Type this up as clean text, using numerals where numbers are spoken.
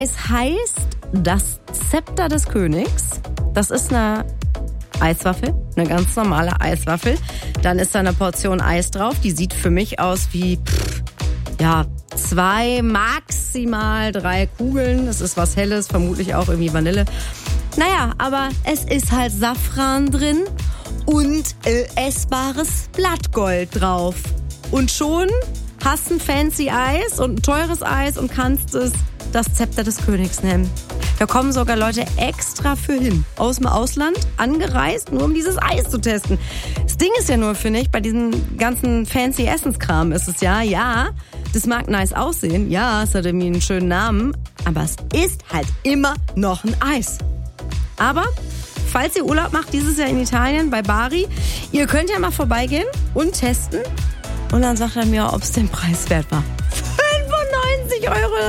Es heißt das Zepter des Königs. Das ist eine Eiswaffel, eine ganz normale Eiswaffel. Dann ist da eine Portion Eis drauf. Die sieht für mich aus wie 2, maximal 3 Kugeln. Das ist was Helles, vermutlich auch irgendwie Vanille. Naja, aber es ist halt Safran drin und essbares Blattgold drauf. Und schon hast ein fancy Eis und ein teures Eis und kannst es das Zepter des Königs nennen. Da kommen sogar Leute extra für hin. Aus dem Ausland, angereist, nur um dieses Eis zu testen. Das Ding ist ja nur, finde ich, bei diesem ganzen fancy Essenskram ist es ja, das mag nice aussehen, ja, es hat irgendwie einen schönen Namen, aber es ist halt immer noch ein Eis. Aber falls ihr Urlaub macht dieses Jahr in Italien bei Bari, ihr könnt ja mal vorbeigehen und testen und dann sagt er mir, ob es den Preis wert war. 95 €.